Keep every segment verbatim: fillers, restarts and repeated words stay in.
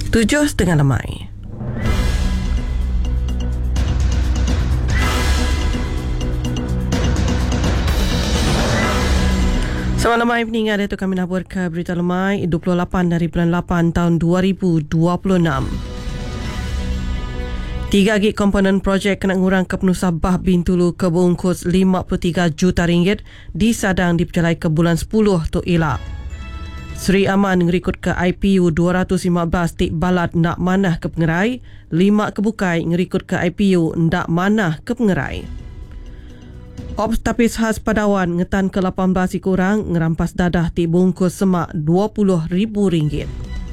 Tujuh setengah lemai. Selamat lemai peninggal itu kami nak buat ke berita lemai dua puluh lapan dari bulan lapan tahun dua ribu dua puluh enam. Tiga gig komponen projek kena ngurang ke penusah Bah Bintulu ke bungkus lima puluh tiga juta ringgit disadang dipercayai ke bulan sepuluh tu elak. Seri Aman ngerikut ke I P U dua ratus lima belas tik balat nak manah ke pengerai, lima kebukai ngerikut ke I P U ndak manah ke pengerai. Ops Tapis Khas Padawan ngetan ke lapan belas orang ngerampas dadah tik bungkus semak dua puluh ribu ringgit.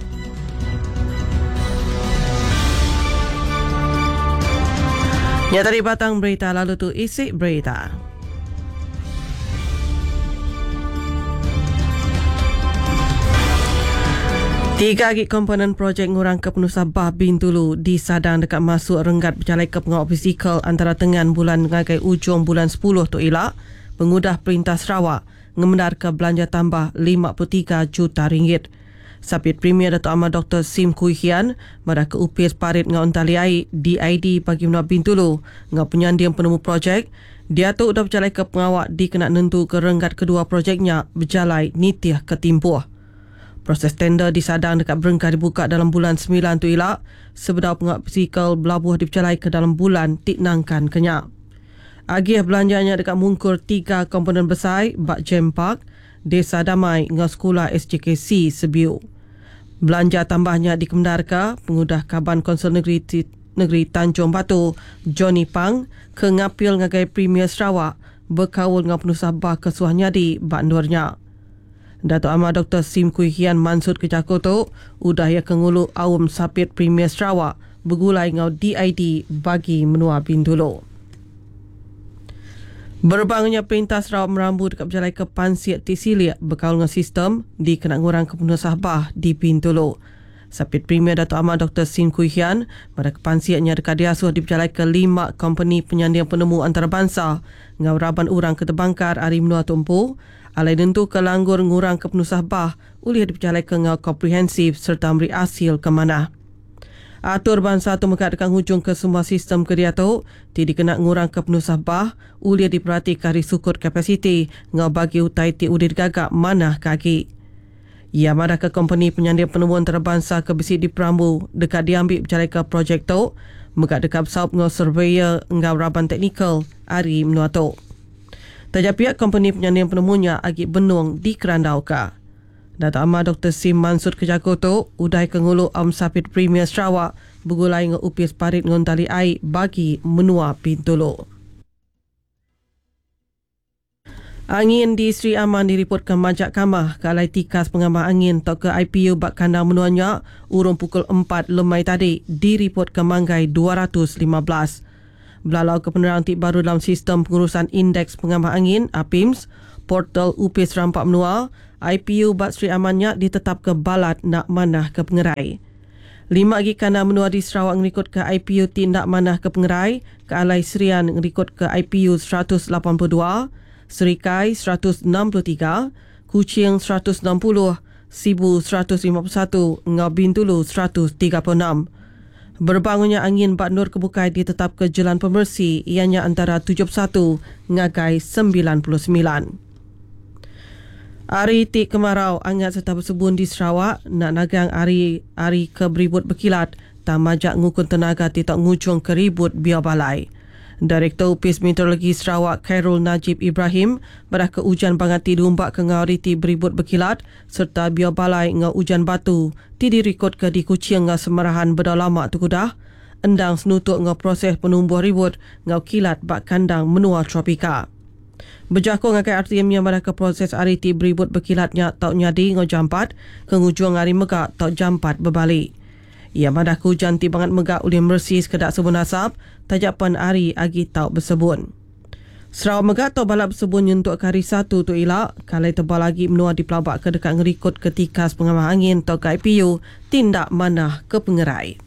Ya tadi batang berita, lalu tu isi berita. Tiga gig komponen projek ngurang ke penusah Bah Bintulu disadang dekat masuk renggat berjalai ke pengawal fizikal antara tengan bulan ngagai ujung bulan sepuluh tu elak, pengudah Perintah Sarawak ngemendar ke belanja tambah lima puluh tiga juta ringgit. Sapit Premier Datuk Ahmad Doktor Sim Kui Hian pada ke U P S Parit ngau Untaliai D I D bagi menua Bintulu ngau penyandian penemu projek. Dia tu dah berjalai ke pengawal dikena nentu ke renggat kedua projeknya berjalai nitih ke timpuh. Proses tender disadang dekat berengkah dibuka dalam bulan sembilan tu elak, sebedau pengawal fizikal belabuh dipercayai ke dalam bulan tiknangkan kenyak. Agih belanjanya dekat mungkur tiga komponen besar, Bak Jem Park, Desa Damai dengan Sekolah S J K C Sebiu. Belanja tambahnya dikemendarkan pengudah Kaban Konsul Negeri Negeri Tanjung Batu, Johnny Pang, ke ngapil ngagai Premier Sarawak, berkawul dengan penusah Bah Kesuah Nyadi, Bak Nurnya. Datuk Ahmad Doktor Sim Kui Hian mansut ke Jakarta, udah ia kengulu awam sapit Premier Sarawak, bergulai ngau D I D bagi menua Bintulu. Berbangunnya Perintah Sarawak merambu dekat berjalai ke Pansiat Tisilia berkawal dengan sistem di kena ngurang ke penusah Bah di Bintulu. Sapit Premier Datuk Ahmad Doktor Sim Kui Hian pada kepansiatnya dekat diasuh di berjalai ke lima company penyandang penemu antarabangsa ngau raban urang ke Tebangkar hari menua tumpu. Alai tentu ke langgur ngurang ke penusah Bah ulih dipercayai ke ngau komprehensif serta beri hasil ke mana. Atur bangsa tu mekat dekat hujung ke semua sistem ke dia tu, ti dikena ngurang ke penusah Bah ulih diperhatikan dari sukut kapasiti ngau bagi utai ti udir gagak manah kaki. Ia madah ke company penyandang penemuan antarabangsa ke besi di Perambu dekat diambil bercalai ke projek tu, mekat dekat besar ngau surveyor ngau raban teknikal hari menua tu. Tajak pihak company penyandang penemunya agak benung di Kerandau ka. Datuk Ahmad Doktor Sim mansut ke Jakarta udai kengulu Am Sapit Premier Sarawak bergulai dengan U P S Parit ngontali air bagi menua Bintulu. Angin di Seri Aman diripotkan majak kamah ke alai tikas pengambang angin atau ke I P U bak kandang menuanya urung pukul empat lemai tadi diripotkan manggai dua ratus lima belas. Belalau ke penerang tip baru dalam sistem pengurusan indeks pengambang angin A P I M S, portal U P S Rampak Menua, I P U Bat Seri Amannya ditetap ke balat nak manah ke pengerai. Lima gig kandang menua di Sarawak ngikut ke I P U tindak manah ke pengerai, ke alai Serian ngikut ke I P U seratus lapan puluh dua, Serikai seratus enam puluh tiga, Kuching seratus enam puluh, Sibu seratus lima puluh satu, ngau Bintulu seratus tiga puluh enam. Berbangunnya angin Bak Nur Kebukai ditetap ke jalan pembersih ianya antara tujuh puluh satu ngagai sembilan puluh sembilan. Hari tik kemarau angat serta bersebun di Sarawak nak nagang hari hari ke beribut berkilat tak majak ngukun tenaga titok ngujung ke ribut biar balai. Direktur U P S Meteorologi Sarawak Khairul Najib Ibrahim berah ke hujan bangati diumbak ke ngau riti beribut berkilat serta biar balai ngau hujan batu ti dirikod ke di Kuching ngau semarahan berdau lama tu kudah endang senutuk ngau proses penumbuh ribut ngau kilat bak kandang menua tropika. Berjakong ngakai R T M yang berah ke proses hari ti beribut berkilatnya tau nyadi ngau jampat ke ngujung hari megak tau jampat berbalik. Ia madah ke hujan tibangan megak oleh mersis kedak sebun asap, tajapan hari agi tau bersebun. Sarawak megak tau balap bersebun untuk hari satu tu elak, kalai tebal lagi menua di pelabak ke dekat ngerikut ketikas pengambang angin atau ke I P U, tindak manah ke pengerai.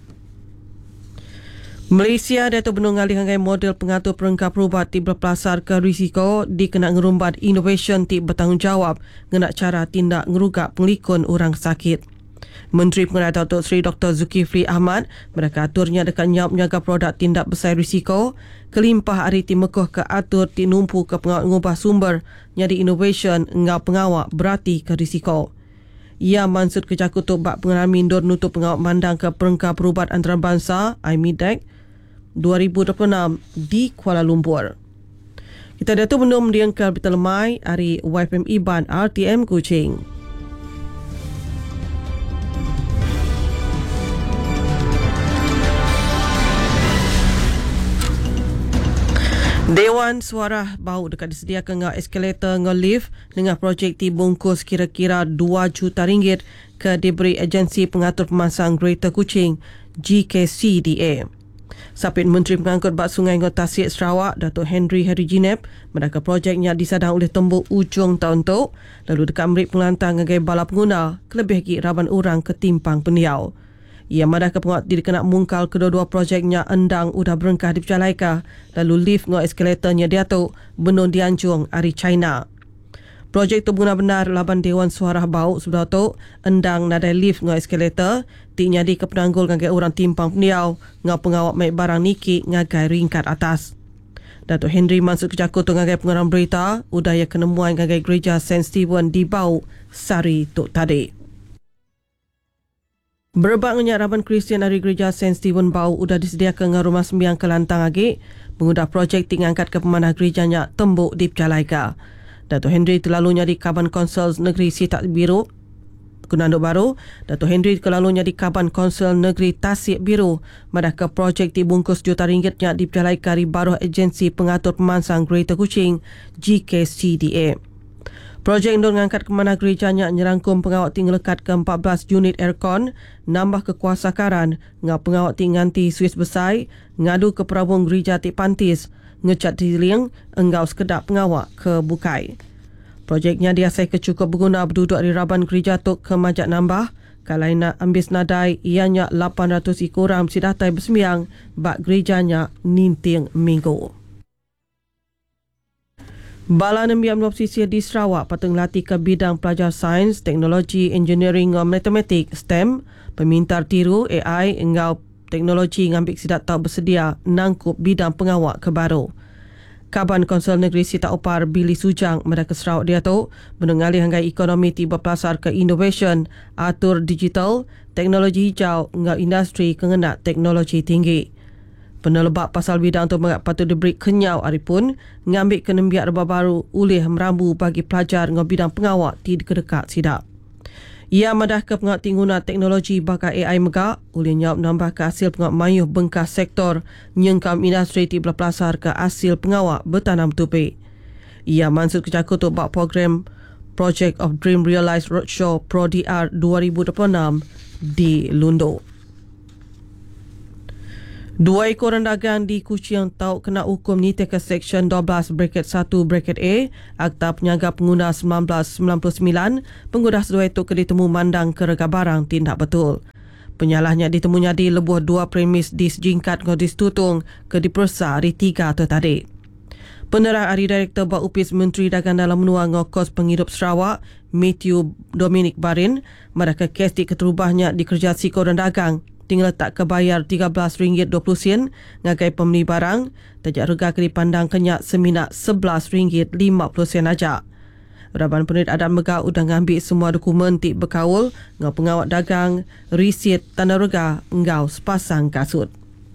Malaysia dia tu benung ngalih ngai model pengatur perengkap perubat ti berpelasar ke risiko dikena ngerumbat innovation ti bertanggungjawab ngenak cara tindak ngerugak penglikun orang sakit. Menteri Pengarah Datuk Seri Doktor Zulkifli Ahmad mereka aturnya dekat nyap menjaga produk tindak besar risiko kelimpah hari timekoh ke atur tinumpu ke pengawat ngubah sumber nyadi innovation ngau pengawak berarti ke risiko. Ia mansut kerja kutuk bak pengalami dor nutup pengawat mandang ke Perengkah Perubat Antarabangsa I M I D E C dua ribu dua puluh enam di Kuala Lumpur. Kita dah tu belum diangkal berita lemai hari Y F M Iban R T M Kuching. Dewan Suara Bau dekat disediakan ngau eskalator ngau lift dengan projek dibungkus kira-kira dua juta ringgit ke diberi agensi pengatur pemansang Greater Kuching G K C D A. Sapit Menteri Pengangkut Bak Sungai ngau Tasik Sarawak Datuk Henry Harry Jinep mereka projeknya disadang oleh tembuk ujung tahun tu lalu dekat merik pengelantang ngagai bala pengguna kelebih lagi raban orang ketimpang peniau. Ia madah ke penguat diri kena mungkal kedua-dua projeknya endang udah berengkah dipercalaika lalu lift ngau eskalatornya dia tu benun dianjung hari China. Projek tu benar-benar laban Dewan Suara Bau sebelah tu endang nadai lift ngau eskalator ti nyadi ke penanggul ngagai orang timpang peniau ngau pengawak maik barang niki ngagai ringkat atas. Datuk Henry mansut kejakut tu ngagai pengarang berita udaya kenemuan ngagai gereja Saint Stephen di Bau Sari Tok Tadi. Berbaknya Raban Kristian dari Gereja Saint Stephen Bau udah disediakan dengan rumah sembiang kelantang lagi mengudah projek tingangkat ke pemanah gerejanya tembuk di Pecalaika. Datuk Henry terlalunya di Kaban Konsul Negeri Sitak Biru Gunanduk Baru. Datuk Henry terlalunya di Kaban Konsul Negeri Tasik Biru madah ke projek dibungkus juta ringgitnya di Pecalaika di baruh agensi pengatur pemansang Greater Kuching G K C D A. Projek itu mengangkat ke mana gerejanya nyerangkum pengawat tinggal lekat ke empat belas unit aircon, nambah kekuasakaran, ngau pengawat tingganti Swiss besai, ngadu ke perabung gereja Tik Pantis, ngecat diling, enggau sekedap pengawak ke bukai. Projeknya diasai kecukup berguna berduduk di Raban gereja Tok ke Majak Nambah, kalau nak ambis nadai ianya lapan ratus ikoram sidatai bersembiang, bak gerejanya ninting minggu. Bala Nembiam Opsisi di Sarawak patut latih ke bidang pelajar sains, teknologi, engineering dan matematik S T E M, pemintar tiru A I engau teknologi ngambil sidak tak bersedia nangkup bidang pengawak ke baru. Kaban Konsul Negeri Sitak Opar Billy Sujang mereka Sarawak dia tu menengalih hanggai ekonomi tiba pelasar ke innovation, atur digital, teknologi hijau engau industri kengenak teknologi tinggi. Penelebak pasal bidang tu patut diberi kenyau aripun ngambil kenembiak rebah baru oleh merambu bagi pelajar dengan bidang pengawak di kedekat sidak. Ia madah ke pengawak tingguna teknologi bakal A I megak oleh nyawab nambah ke hasil pengawak mayuh bengkas sektor nyengkam industri di belasar ke hasil pengawak bertanam tupik. Ia mansut kejakut untuk bak program Project of Dream Realised Roadshow Pro D R dua ribu dua puluh enam di Lundo. Dua ekor dagang di Kuching tau kena hukum ni ke Seksyen dua belas bracket satu bracket A Akta Penyaga Pengguna seribu sembilan ratus sembilan puluh sembilan pengguna sedua itu ke ditemu mandang ke rega barang tindak betul. Penyalahnya ditemunya di lebuh dua premis di sejingkat ngodis tutung ke dipersa hari tiga tu tadi. Penerang Hari Direktur Bak Upis Menteri Dagang Dalam Menua Ngokos Penghidup Sarawak Matthew Dominic Barin mereka kes di keterubahnya di kerja siko dan dagang tinggal tak kebayar tiga belas ringgit dua puluh sen ngagai pembeli barang, tajak rega ke dipandang kenyak seminak sebelas ringgit lima puluh sen aja. Raban Penerit Adat Megah udah ngambil semua dokumen tik berkaul, ngau pengawat dagang, risit, tanda rega, ngau sepasang kasut.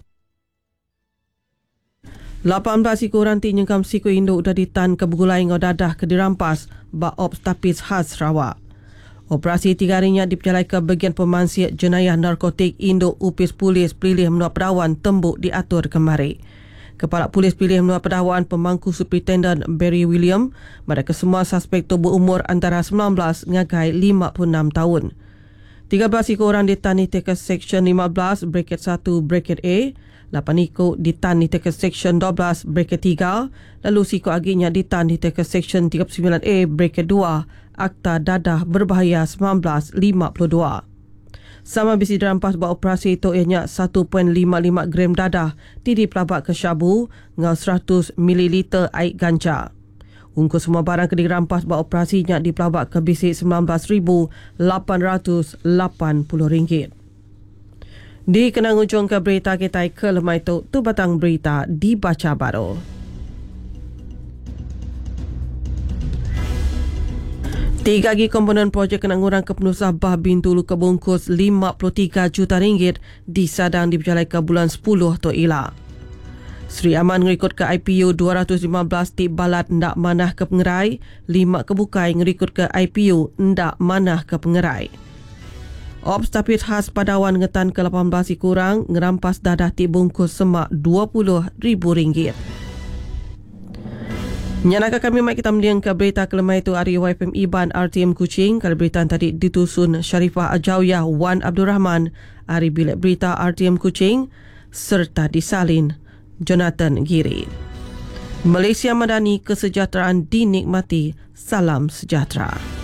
lapan belas ekor ranti nyengkam siku Indo udah ditan ke begulai ngau dadah ke dirampas, bak Ops Tapis Khas Sarawak. Operasi tiga harinya dipercayai ke bagian pemansiat jenayah narkotik Indo Upis Polis Pilih Menua Pedawan tembuk diatur kemari. Kepala Polis Pilih Menua Pedawan Pemangku Superintendent Barry William mereka semua suspek tu berumur antara sembilan belas ngagai lima puluh enam tahun. tiga belas ekor orang ditani ke Seksyen lima belas bracket satu bracket A, lapan ekor ditani ke Seksyen dua belas bracket tiga, lalu siko aginya ditani ke Seksyen tiga puluh sembilan A bracket dua Akta Dadah Berbahaya seribu sembilan ratus lima puluh dua. Sama bisi dirampas buat operasi itu ianya satu perpuluhan lima lima gram dadah di pelabak ke syabu ngau seratus mililiter air ganja. Ungkus semua barang kena dirampas buat operasinya di pelabak ke bisik sembilan belas ribu lapan ratus lapan puluh ringgit. Di kenang ujung ke berita kita ke lemai tu, tu batang berita dibaca baru. Tiga lagi komponen projek kenangurang ke penuh Sabah Bintulu kebungkus lima puluh tiga juta ringgit disadang di berjalai ke bulan sepuluh tu ila. Sri Aman ngerikut ke I P U dua ratus lima belas tip balat ndak manah ke pengerai, lima kebukai ngerikut ke I P U ndak manah ke pengerai. Ops Tapit khas Padawan ngetan ke lapan belas kurang ngerampas dadah tip bungkus semak dua puluh ribu ringgit. Nyanaka kami mai kita mendiang ke berita kelemah itu hari Y F M Iban R T M Kuching. Kalau berita tadi ditusun Sharifah Ajauyah Wan Abdul Rahman, hari bilik berita R T M Kuching serta disalin Jonathan Giri. Malaysia Madani, kesejahteraan dinikmati. Salam sejahtera.